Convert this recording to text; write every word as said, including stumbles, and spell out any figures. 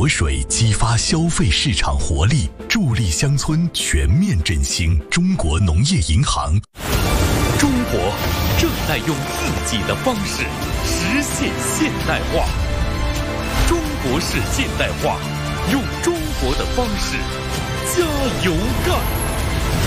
活水激发消费市场活力，助力乡村全面振兴。中国农业银行。 中国正在用自己的方式实现现代化。中国式现代化，用中国的方式加油干！